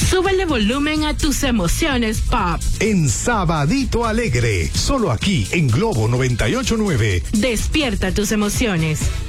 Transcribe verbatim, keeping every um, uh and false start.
Súbele volumen a tus emociones pop. En Sabadito Alegre, solo aquí en Globo noventa y ocho punto nueve. Despierta tus emociones.